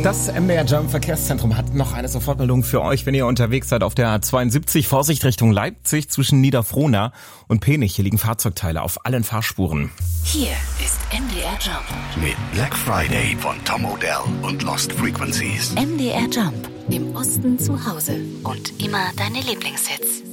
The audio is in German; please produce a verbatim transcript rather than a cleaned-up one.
Das M D R Jump Verkehrszentrum hat noch eine Sofortmeldung für euch, wenn ihr unterwegs seid auf der A zweiundsiebzig. Vorsicht Richtung Leipzig zwischen Niederfrohna und Penich. Hier liegen Fahrzeugteile auf allen Fahrspuren. Hier ist M D R Jump. Mit Black Friday von Tom Odell und Lost Frequencies. M D R Jump. Im Osten zu Hause. Und immer deine Lieblingshits.